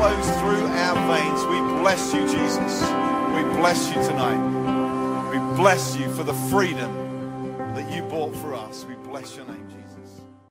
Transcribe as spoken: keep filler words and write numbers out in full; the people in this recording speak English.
flows through our veins. We bless you, Jesus. We bless you tonight. We bless you for the freedom that you bought for us. We bless your name, Jesus.